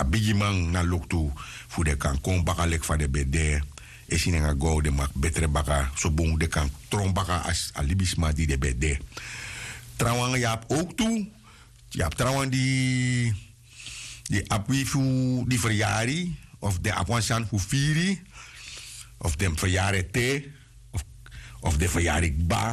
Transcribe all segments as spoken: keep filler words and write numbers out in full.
bigimang na luktu fu de kan kon baka lek fa de bede e sinenga go de mak betre baka so bong de kan tron baka as alibisma di de bede trawang yap ook toe yap trawang di di apwi fu di verjari of de apwansan fu firi of de verjari te of of de verjari ba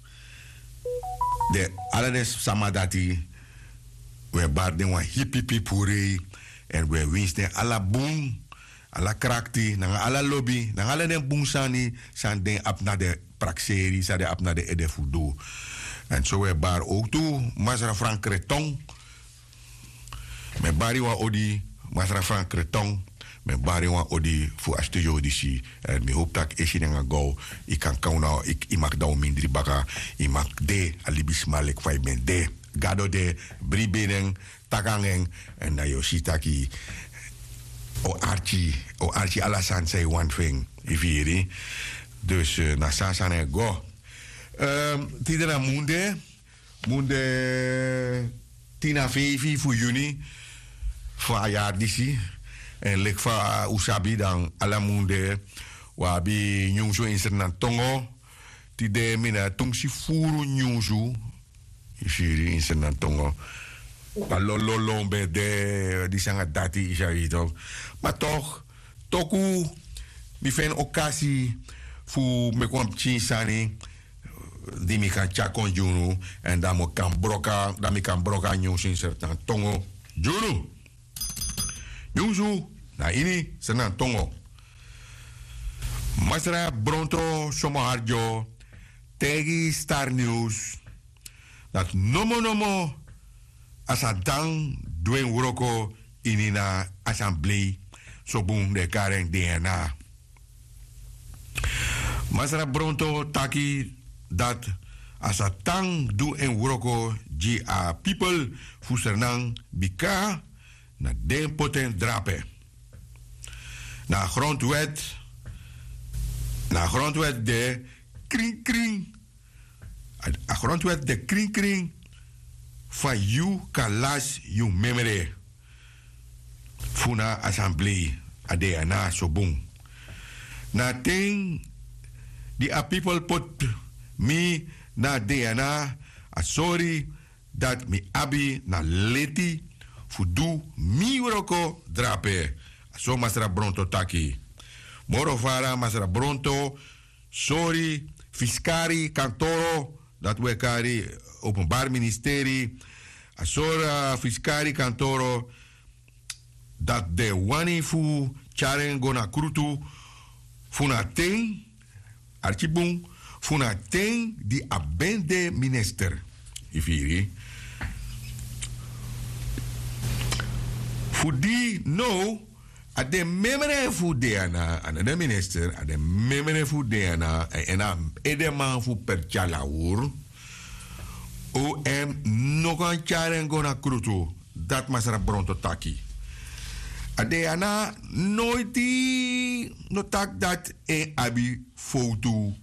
de alles samadati we bar den wa hippie puri en we winsten ala boom ala krakti na ala lobby na ala den boom sani san den ap na de praxeri sa de ap na de ede fudo en so we bar ook toe masra frank kreton me bari wa odi masra frank kreton me bari wa odi fu a studio disi en me hoop tak esi nga go ik kan kauna ik i mak daw mindri baka i mak de alibis malek fay ben de gado de bribenen takangeng en na yoshitaki o archi o archi alasan say one thing ifiri dus uh, na sasane go um, tidera munde munde tina fevi fu juni fu ayar disi en lek fa usabi dan ala munde wabi nyungso insernan tongo tide mina tungsi furu nyungsu ifiri insernan tongo palololombe de di sangat dati isarito maar toch toku mi fen okasi fu me kwam chinsani di mi kan chakon junu en da mo kan broka da mi kan broka nyungsu insernan tongo junu nyungsu na ini senan tongo masra bronto somoharjo tegi Star News dat nomo nomo asadang duen wuroko ini na assemblee sobung de karen D N A masra bronto taki dat asatang duen wuroko ji a people fusernang bika na den poten drape na grondwet na grondwet de kring kring a grondwet de kring kring van you kan las you memory funa assemblee ade na sobung na ting di a people put me na D N A a sorry dat mi abi na leti fudu mi uroko drape so masra bronto taki moro fara masra bronto sorry fiscari kantoro dat we kari openbaar ministerie asora fiscari kantoro dat de wani fu charen gona krutu funa ting archibung funa ting di abende minister ifiri fudi no ade memere fu deana anade minister ade memere fu deana en a edeman fu per chalaur o em no kan charen gona krutu dat masara bronto taki ade ana noiti no tak dat e abi foto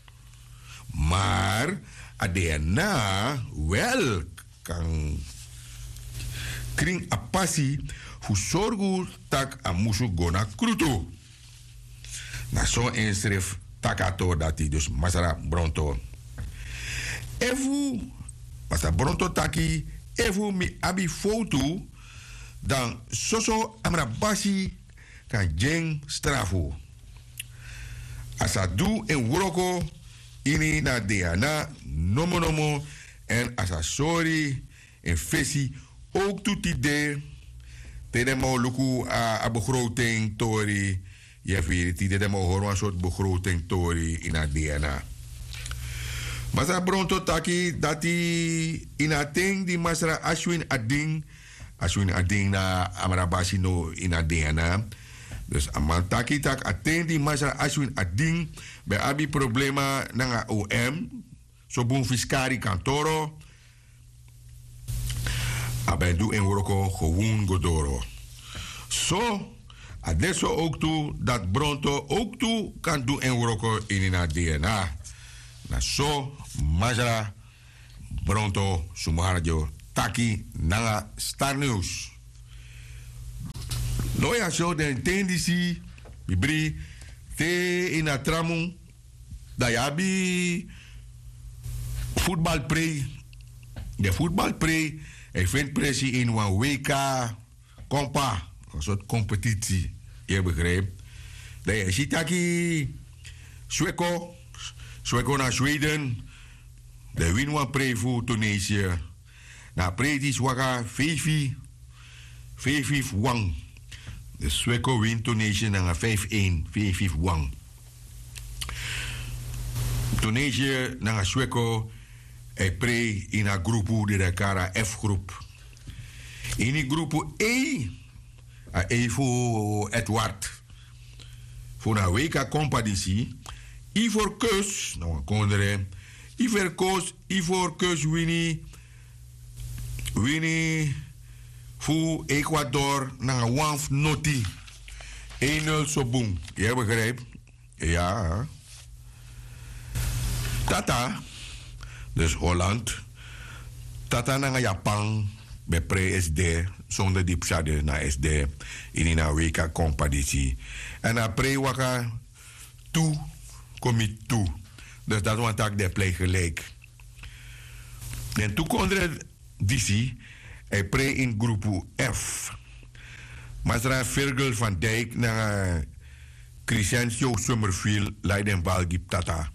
maar ade ana wel kan kring apasi fu sorgu tak a musu gona krutu na so inschrift takato dati dus masara bronto efu masara bronto taki efu mi abi foto dan soso amra basi kan jeng strafu asa du en wuroko ini na deana nomo nomo en asa sorry en fesi ook toetide tede mo luku a, a begroting tori je weet tide mo hoor een soort begroting tori in a D N A masa bronto taki dati in a ting di masra Ashwin Ading Ashwin Ading na amarabasi no in a D N A dus amal taki tak ating di masra Ashwin Ading be abi problema nanga O M so bun fiscari kantoro abendu en woroko gewoon godoro. So, adesso ook toe dat bronto ook toe kan doen en woroko in een D N A. Na so, majara bronto sumarjo taki nanga Star News. No ja, zo den tendisi, bibri, te in a tramung, da ja bi voetbalprei. De voetbalprei, ik vind pressie in een W K compa, een soort competitie. Je begrijpt? Dat je ziet dat je Zweko, Zweko naar Zweden, de win one prei voor Tunesië. Na prei is waka vijf vijf wang. De Zweko win Tunesië naar vijf een, vijf wang. Tunesië naar Zweko. Ik prei in een groep de Dakara F-groep. In die groep E, E voor Edward, voor een W K-competitie, I voor keus, nou een kondere, I voor keus, I voor keus winnie, winnie voor Ecuador naar een wanf noti. een nul zo boom. Je begrijpt? Ja. Tata. Dus Holland, tata naar Japan, bij pre-S D, zonder diep schade naar S D, in een W K-competitie. En na pre-waka, toe, kom je toe. Dus dat was ook de plek gelijk. En toen kon er D C, hij pre in groep F. Maar Virgil van Dijk naar Crescencio Summerfield, Leiden Balgip Tata.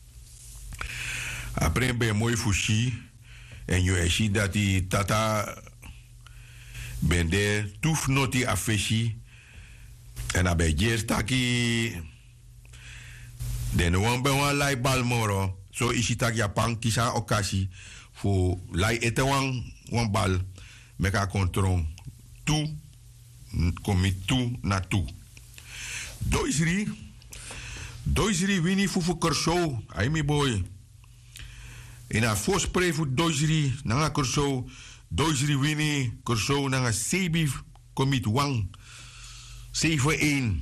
Après ben mooi fushi en je ziet dat die tata ben de toef noti afeshi en abe jer taki de no wan ben wan lai balmoro so isi tak Japan kisa okasi fu lai ete wan wan bal meka kontrong tu komi tu na tu doisri doisri wini fufu kershow ai mi boy. In een voorsprei voor Doisri, na Corso, Doisri Winnie, Corso, na Sebi Komit Wang, zeven een.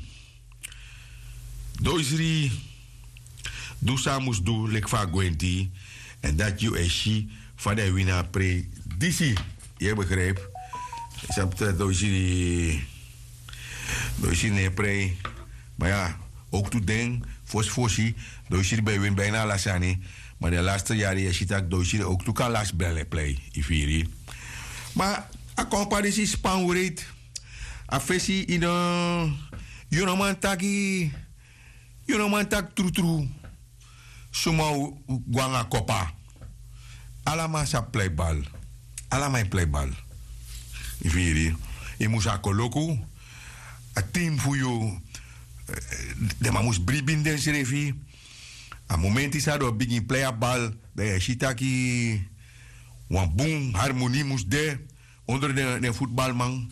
Doisri, doe samus doe, lek va Gwenti, en dat je is van de winnaar pre Disi. Je begrijpt? Ik heb het Doisri, Doisri ne pre, maar ja, ook toe denk, fos fosi, Doisri bij win bijna lasani. Maar de laatste jaren je ziet dat doosje ook toe kan last bellen play ifiri. Maar a comparatie span rate a fesi in een you know man taki you know man tak tru tru suma guanga kopa alama sa play ball alama play ball ifiri e musa koloko a team voor you de mamus bribin den serefi. A moment is dat begin play a bal, dat je ziet dat je een boom harmonie moest de onder de, de voetbalman.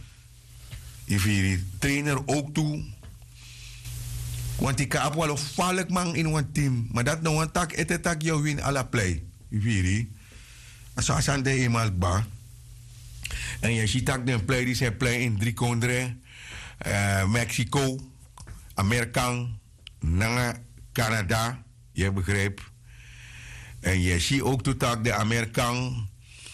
Je trainer ook toe. Want ik heb wel een valk man in een team, maar dat nou een tak, het tak jou win alle play. Je weet het. Als aan de eenmaal ba. En je ziet dat de play die zijn play in drie kondre, uh, Mexico, Amerika, Nanga, Canada. Je begrijpt. En je ziet ook totaal de Amerikaan.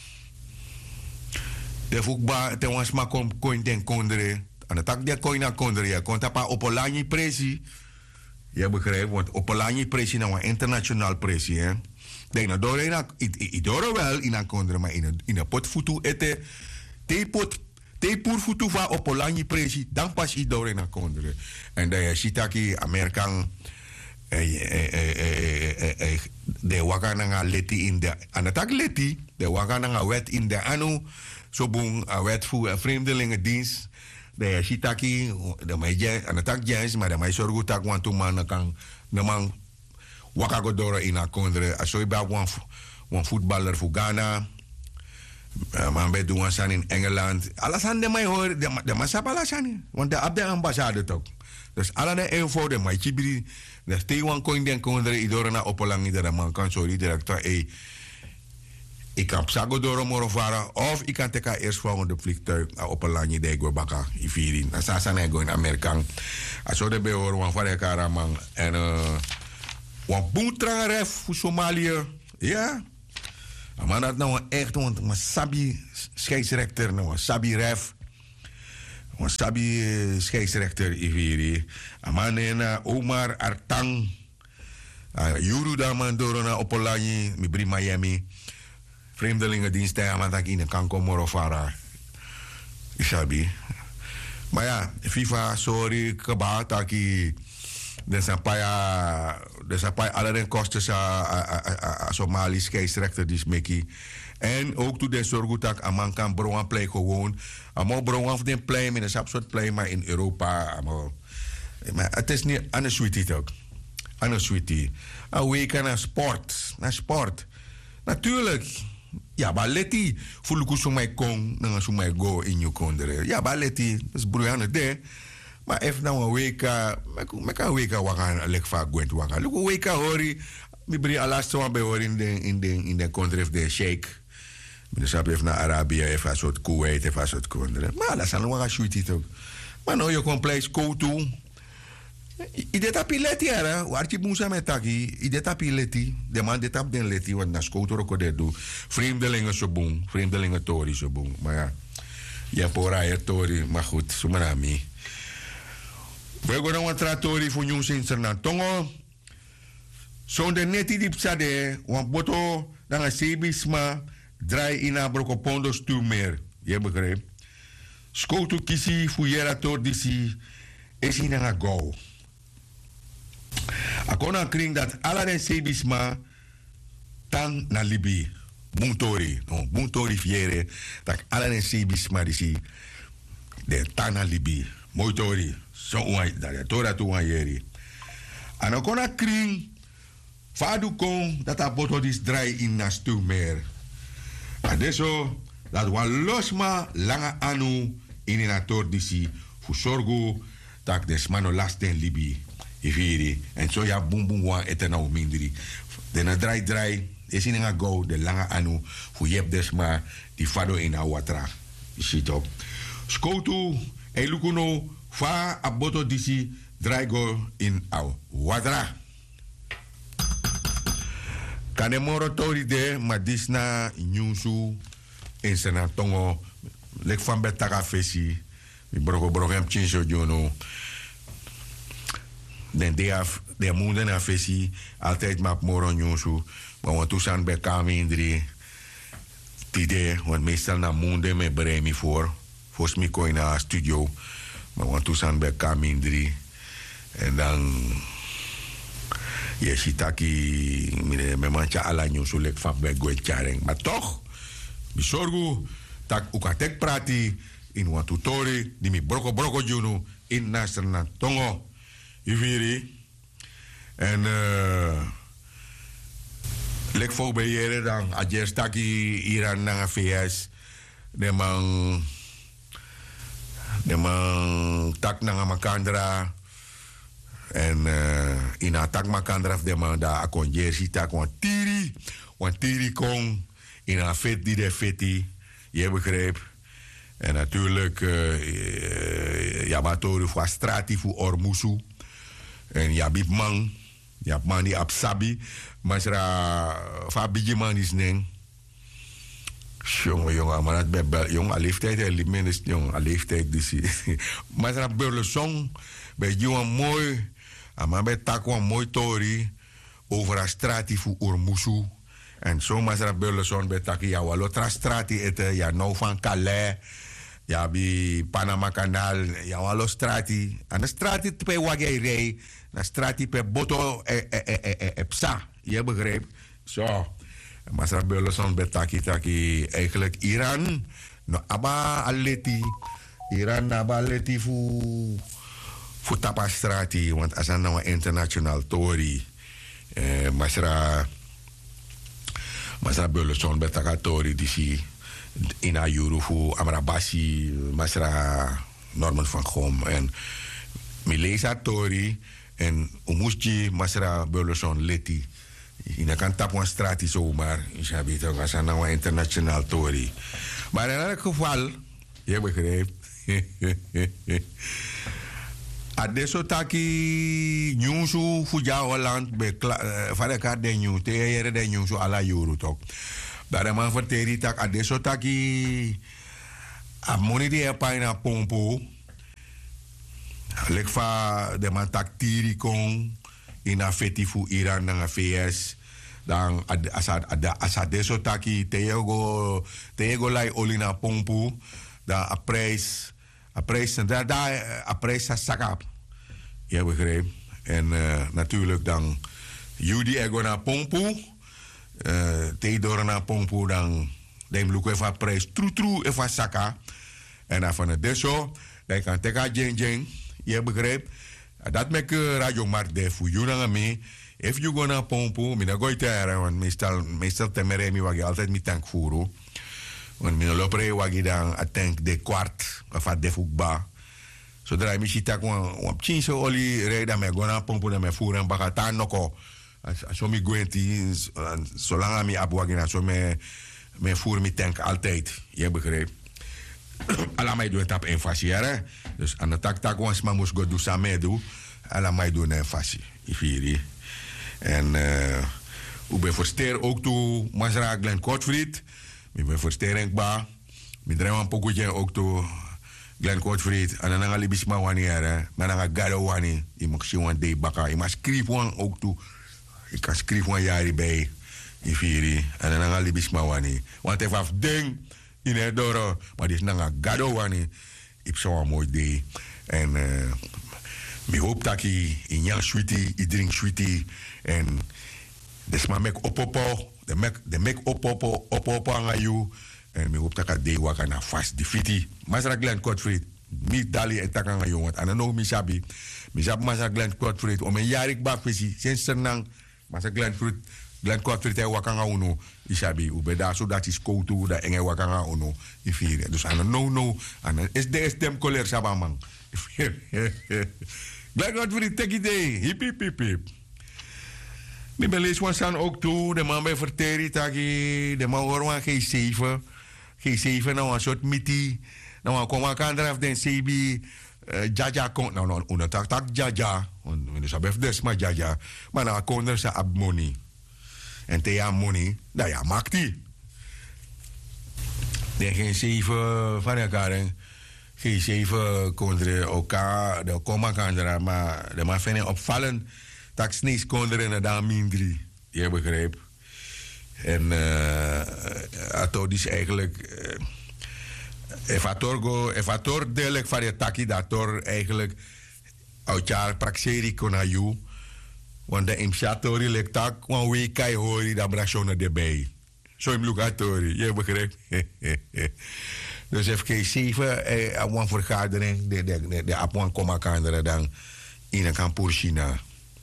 De voetbal, ten was maar kom coin ten kondre. En dat tak de coin na kondre. Je komt op een opolanje pressie. Je begrijpt, want opolanje pressie nou een internationaal pressie, hè. Denk nou, door een, ik door wel in een kondre, maar in een in een pot voetu ete, te pot, te pur voetu van opolanje pressie, dan pas ik door in een kondre. En dan je ziet dat die Amerikaan de waka nanga leti in de anatak leti de waka nanga wet in de anu so boom a wet voor vreemdelingendienst de shitaki de meje anatak jens maar de mai sorgu tak want to man kan de man waka go dora in a kondre aso ba wan wan voetballer voor Ghana man be doen san in Engeland alles aan de mai hoor de de masapala san want de abde ambassade toch. Dus alle de info de mai chibiri de stay one coin den kondre idora na opolangi de man kan sorry directeur e ik kan sago doro morovara of ik kan teka eerst volgende vliegtuig na opolangi de go baka ifiri na sasa na go in Amerika aso de be hoor wan fare kara man en uh, wan boetrang ref voor Somalië ja maar dat nou echt want maar sabi scheidsrechter nou sabi ref Want sabi eh, scheidsrechter Iviri. Amanena Omar Artang. Uh, Juru daman dorona Opolani, Mibri Miami. Vreemdelingendienst tegen Amataki in Kanko Morofara. Isabi. Maar ja, FIFA, sorry, keba, taki. Er zijn paar, er zijn paar allerlei kosten aan Somalisch scheidsrechter die smekkie. En ook toen de zorg dat man kan brouwen play gewoon. Amo brouwen of den play, met een soort play, maar in Europa. Amo. Maar het is niet aan de sweetie ook. Aan de sweetie. Een week naar sport. Naar sport. Natuurlijk. Ja, maar leti. Voel ik zo mij kon, dan zo mij go in je kondere. Ja, maar leti. Dat is broeiende de. Maar even nou een week, ik kan een week wagen, lek vaak gwent wagen. Look, een week hori. Ik ben al laatst zo bij hoor in de in de in de country de Sheikh. Ik snap even naar Arabië, even een soort Kuwait, even een soort kondere. Maar dat is dan wel een sweetie toch. Maar nou je komt place go to. Ide tapi leti era, waartje boenza met taki. Ide tapi leti, de man dit op den leti, want na scout ook dat doe. Vreemdelingen zo boem, vreemdelingen tori zo boem. Maar ja, je hebt oranje tori, maar goed, zo maar aan mij. We gaan een trattori voor jongens in Sernantongo. Zo'n de neti diep sade, want boto dan een sebisma draai in een brokopondo stuurmeer. Je begrijpt? Scout kisi fuyera tor disi is in een go. Akona kring dat alle den sebisma tan na libi. Buntori, no, buntori fiere, dat alle den sebisma disi de tan na libi. Moitori. Zo uai, dat je tora tu uai. En dan kon ik kring, vadu kon dat dat boto dis draai in na stuurmeer. En deso, dat wa losma lange anu in een ator disi, voor zorgu dat de smano lasten libi. Iviri. En zo ja, boem boem wan eten nou minderi. De na draai draai, is in een go, de lange anu, voor je hebt dus maar die fado in a watra. Je ziet op. Skotu, en lukuno, fa aboto disi draigo in au wadra. Kanemoro tori de madisna nyusu in senatongo lek van betaka fesi mi brogo brogo hem chinso jono den de af de munde na fesi altijd map moro nyusu maar want toesan be kami indri tide want meestal na munde me bremi voor volgens mij kon na studio. Maar want toen zijn bij Kamindri. En dan. Je ziet dat ik. Mijn mancha ala nieuws lek van bij Gwecharing. Maar toch. Ik zorg dat ik ook aan prati. In wat tutori. Die mi broko broko juno. In Nasrna Tongo. Iviri. En. Uh, lek voor bij jaren dan. Adjes dat ik hier aan de V S. De man. De man tak na makandra en uh, in a tak makandra de man da akon jersey tak wan tiri wan tiri kon in a vet die de feti je begrijpt en natuurlijk uh, uh, ja batori voor strati voor ormusu en ja bib man ja man die absabi maar ra fabi man is neng. Jongen, jongen, maar dat bij jonge leeftijd, hij liep minstens jonge leeftijd. Dus, maar dat bij de song, bij jongen mooi, maar bij takwa mooi tori, over een straat voor Urmusu. En zo, maar dat bij de song, bij takwa, ja, walotra straat eten, ja, nou van Calais, ja, bij Panama Kanaal, ja, walo straat. En de straat bij Wagerij, de straat bij Boto, eh, eh, eh, eh, eh, Psa, je begrijpt? Zo. Maar ze hebben zo'n betaki taki eigenlijk Iran, no aba aleti, Iran aba aleti fu fu tapastrati, want als een nou international tori, eh, maar ze maar ze hebben zo'n betaka tori die si in a euro fu Amrabasi, maar ze Norman van Gom en Milesa tori en Umuski, maar ze hebben zo'n leti. Je kan tap een straat zomaar. Je hebt het ook als een internationaal tori. Maar in elk geval, je begrijpt. Adesso taki nyusu fuja Holland be fare ka de nyu te yere de nyusu ala euro tok. Daar man verteri tak adesso taki a moni de paina pompo Lekfa de man tak tiri kong in a feti fu Iran na V S. Dan asa asa deso taki teego teego lai olina pompu dan a prijs a prijs daar daar a prijs sa sakap. Je begrijpt. En uh, natuurlijk dan Judy ego na pompu uh, teedor na pompu dan dem luku even prijs tru tru even saka. En dan van het deso dan kan teka jeng jeng. Je begrijpt. Dat mek radio mark de fu yuna me. If you gonna pompo, mina gooi terra, want meestal, meestal temere mi wagi altijd mi tank furu. Want mina lopere wagi dan a tank de kwart, of a defukba. Zodra mi si tak wan, wan pchinso oli reda me gonna pompo na me furu en baka tan noko. So mi gwenti, zolang mi ap wagi na, so me, me furu mi tank altijd. Je begrijpt. Alla mij doen tap infasiëren. Dus aan de tak tak wan sma moest go do samedu. Alla mij doen infasi. Ifiri. En uh, ik ben versteer ook toe Masra Glenn Kortfried. Ik ben versteringbaar. Ik draai een pokoetje ook toe Glenn Kortfried. En dan ga ik bisma wanneer. Maar dan ga ik gado wanneer. Je mag zien wat de baka. Je mag schrijven ook toe. Ik kan schrijven een jaar bij. In vier. En dan ga ik bisma wanneer. Want hij heeft ding in het door. Maar dit is dan ga gado wanneer. Ik zou een mooi day. En uh, ik hoop dat je in jouw sweetie, je drink sweetie. En dus maar mek opopo, de mek de mek opopo opopo aan jou. En ik hoop dat ik de waka na vast de fiti. Masra Glenn Kortfried, mi dali en takanga jou. Want aan nog mi sabi, mi sabi Masra Glenn Kortfried. Om een jaar ik bak visi, sinds nang Masra Glenn Kortfried, Glenn Kortfried hij wakanga uno. Isabi, ube daar zodat is koutu, dat enge wakanga uno. Ifire. Dus aan no no, aan is de is dem koler sabamang. Glenn Kortfried, take it day, hip hip hip hip. Ik ben lees van ook toe, de man bij verteri taki, de man hoor van G zeven. G zeven nou een soort miti. Nou kom ik aan eraf den C B Jaja kon, nou nou onder tak tak Jaja. Want we dus des maar Jaja. Maar nou kon er ze ab money. En te ja money, nou ja maakt die. De G zeven van elkaar. G zeven kon er elkaar, de kom ik aan eraf, maar de man vinden opvallend. Dat snees konden en dan mindri. Je begrijpt. En uh, ator is eigenlijk. Uh, Evator go, evator delijk van je taki dat tor eigenlijk. Uit jaar praxeri kon aan jou. Want de imshatori lek tak, wan we kai hori da brashona erbij. Zo im lukatori. Je begrijpt. Dus F K zeven, eh, aan een vergadering, de de de de apwan koma kandere dan in een kampur China.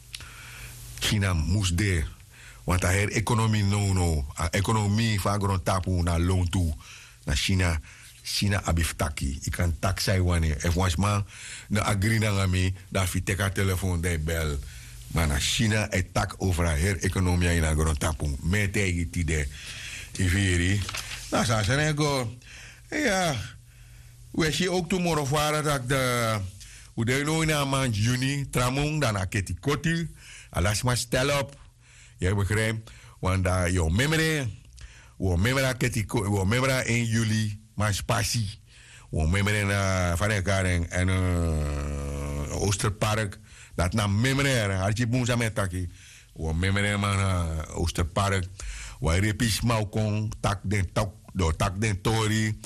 China moest de, want de her economie no no, a economie van grond tapu na loon toe, na China, China abiftaki. Ik kan tak zei wanneer,ef wansman, na agri na ngami, da fi teka telefoon de bel, maar na China et tak over a her economie in a grond tapu, me tegi ti de, iviri. Na sa senego, ja, we zie ook toe moro varen dat de, hoe de no in a maand juni, tramong, dan a keti koti, alas maar stel op. Je begrijpt? Want daar jouw memory, we memory ketiko, we memory in juli, maar spatie. We memory na van elkaar en uh, Oosterpark. Dat na memory, had je boenza met taki. We memory man Oosterpark. We repis maukong tak den tak door tak den tori.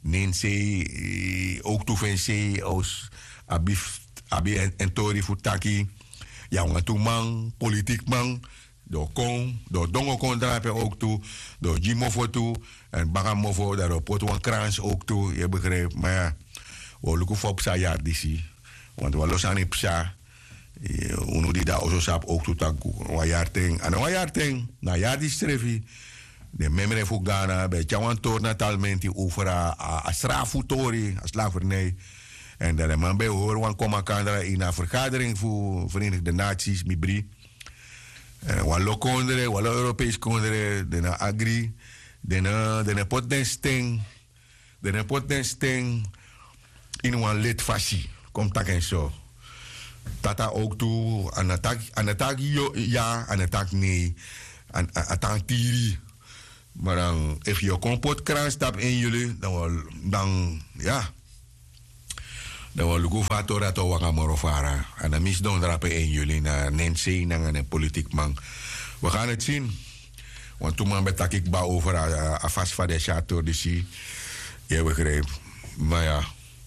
Nense ook toevense als abif abi en tori futaki. Ja, want toen man, politiek man, door kon, door dongo kon drapen ook toe, door Jimofo toe, en Bagamofo, daar op Potwan Krans ook toe, je begrijpt. Maar ja, we lukken voor psa jaar disi, want we los aan die psa, uno die daar ook sap ook toe tak, een jaar ting, en een jaar ting, na jaar die strefi, de memre Fugana, bij Chawan Toor natalmenti over a strafutori, a slavernij. En dat man bij horen, want kom ik in een vergadering voor Verenigde Naties, Mibri. Wat lokonderen, wat Europees konderen, de agri, de potensting, de potensting in een lidfasie. Komt dat en zo. Tata ook toe, aan het tak, aan het tak ja, aan het tak nee, aan het tak tiri. Maar dan, als je kompot kraan stapt in jullie, dan, dan ja. Dan we lugu fatora to wanga morofara. En dan mis don drapen in jullie na Nancy na een politiek man. We gaan het zien. Want toen man betak ik ba over a vast van de chateau de si. Je begreep. Maar ja.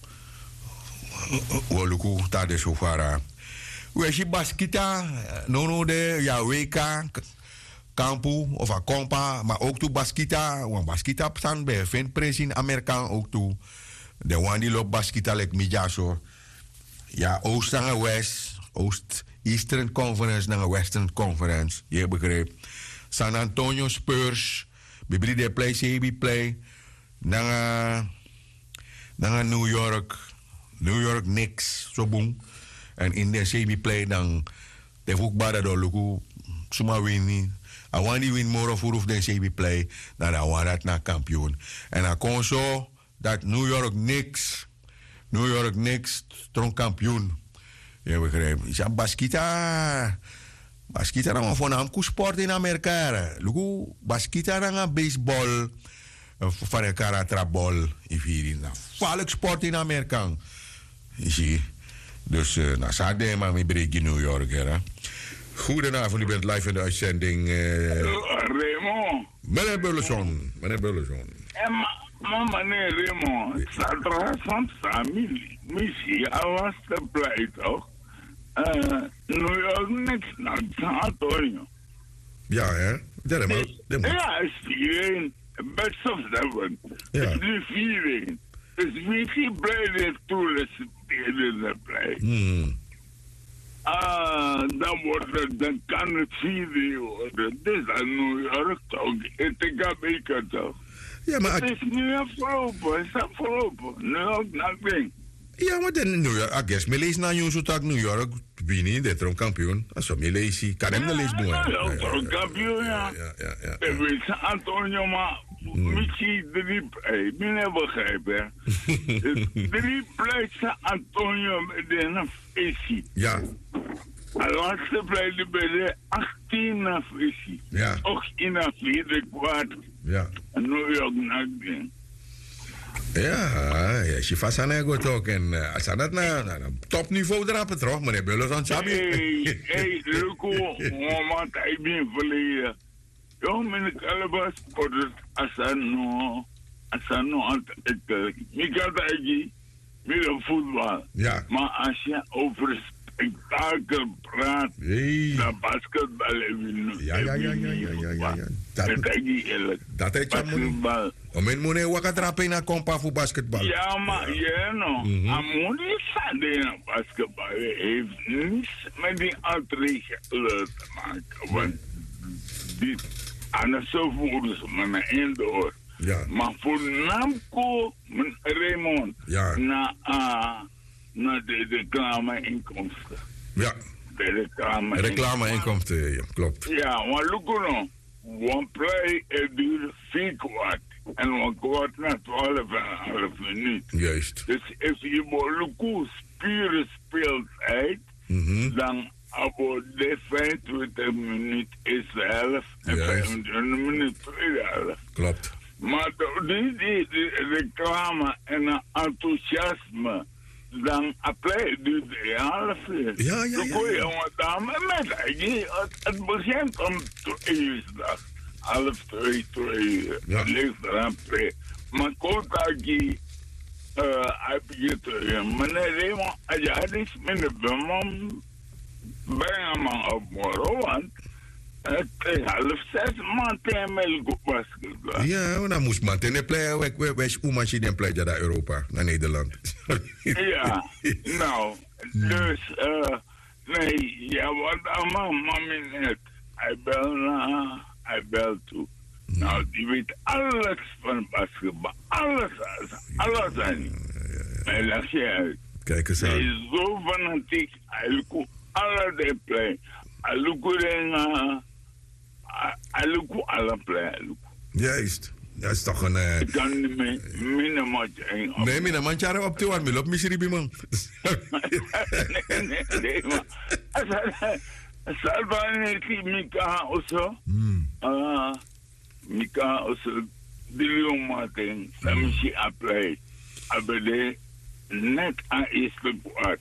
We lugu ta de sofara. We si baskita. No no de ja W K. Kampu of a kompa. Maar ook toe baskita. Want baskita staan bij Vin Prince in Amerika ook toe. De one die loopt baskita like mijaso. Ja, Oost en West. Oost, Eastern Conference en Western Conference. Je begreep. San Antonio Spurs. Bibli de play, C B play. Dan New York. New York Knicks. Zo boom. En in de C B play dan. De voetballen door Luku. Suma win. I want die win more of of de C B play. Dan I want dat naar kampioen. En dan kon zo. Dat New York Knicks, New York Knicks, strong kampioen. Je begrijpt. Ja, baskita. Baskita is een voornaamste sport in Amerika. Lugu, baskita is een baseball. Van een karatrabol. Een valk sport in Amerika. Je ziet. Dus, uh, nou, zade maar mee breek in New York. Hè. Goedenavond, u bent live in de uitzending. Uh, Raymond. Meneer Bulleson. Meneer Bulleson. Mama ne Raymond, sadra van familie, missie, alles te blij toch? New York niks naar San Antonio. Ja, hè? Ja, maar, ja, is viering, best of seven. Ja. Het is nu viering. Dus wie die blij dit toeristen in de blij. Hmm. Ah, dan wordt het, dan kan het viering worden. Dit is New York toch? Ik denk dat ik het toch? Ja, maar... Het is nu afgelopen, het is afgelopen. New York, nothing. Ja, maar dan New York, I guess, me lees naar jou zo tak New York, winnen, de tron kampioen. Als me lees, kan hem de lees boeien. Ja, tron kampioen, ja. Ja, ja, ja. Ik weet San Antonio, maar misschien drie play, ik ben begrijpen. Drie play San Antonio met een visie. Ja. De laatste play bij de achttien visie. Ja. Ook in een vierde kwart. Ja. New York, nothing. Ja, ja, je vast aan ego toch. En als dat naar topniveau drapen, toch? Meneer Bullers aan Chabi. Hey, hey, Luco, moment, ik ben verleden. Jo, mijn kalabas, asano, asano, ik kan het eigenlijk met een voetbal. Ja. Maar als je over spektakel praat, hey. dan basketbal even. Ja, ja, ja, ja, ja, ja, ja. Dat is eigenlijk eerlijk. Dat is basketbal. Om een moeder wat drapen naar kompa voor basketbal. Ja, maar je know, een moeder staat in basketbal heeft niets met die andere te maken. Want dit, anders zo voeren ze me naar indoor. Ja. Maar voor Namco, Raymond, ja. naar uh, na de reclame-inkomsten. Ja. De reclame-inkomsten. Reclame-inkomsten, ja, klopt. Ja, maar look nou, one play het duurt vier kwart. En een kwart na twaalf en een half minuut. Juist. Dus als je Moluku spieren speelt uit, mm-hmm. dan abo de vijfentwintig minuut is de helft en vijfentwintig minuut tweede helft. Klopt. Maar die, die, die reclame en een enthousiasme, dan apply duurt de half uur. Ja, ja, ja. Dan jonge dame met het, het begint om twee uur dag. Half twee, twee uur. Ja. Ligt eraan pre. Maar kort die heb je te meneer Raymond, ja, dit is minder bemam. Breng hem op morgen, want het is half zes maanden met basketbal. Ja, dan moest man ten play, we we umashi den play naar Europa, naar Nederland. Ja, nou, dus, uh, nee, ja, wat allemaal, mami net. Hij bel na, hij bel toe. Hmm. Nou, die weet alles van basketbal. Alles, alles aan. Hij leg je uit. Kijk eens aan. Hij is zo fanatiek, hij lukt alle de play. Hij lukt en, hij lukt alle play. Juist. Dat is toch een... Uh... Ik kan niet meer, minder matje. Nee, minder matje op te waan. Milop, misribi man. Nee, nee, nee, maar... Salva niet Mika also. Ah, Mika also. Dili umating. Sami si apply. Abede net aan is het